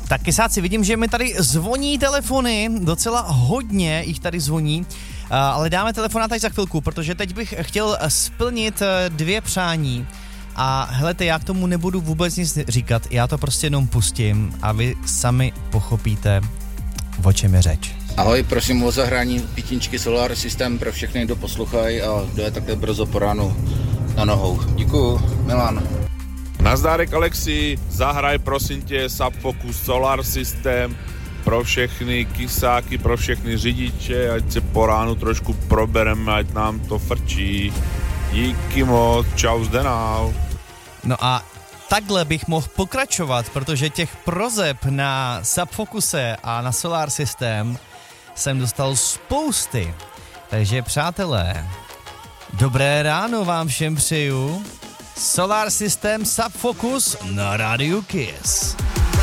Tak kysáci, vidím, že mi tady zvoní telefony, docela hodně jich tady zvoní, ale dáme telefonát až za chvilku, protože teď bych chtěl splnit 2 přání. A helejte, já k tomu nebudu vůbec nic říkat, já to prostě jenom pustím a vy sami pochopíte, o čem je řeč. Ahoj, prosím o zahrání pítičky Solar System pro všechny, kdo poslouchají a kdo je takhle brzo po ránu na nohou. Děkuju, Milan. Nazdárek Alexi, zahraj prosím tě Subfocus Solar System pro všechny kysáky, pro všechny řidiče, ať se po ránu trošku probereme, ať nám to frčí. Díky moc, čau zdenál. No a takhle bych mohl pokračovat, protože těch prozeb na Subfocuse a na Solar System jsem dostal spousty. Takže přátelé, dobré ráno vám všem přeju. Solar System Subfocus na Radio Kiss.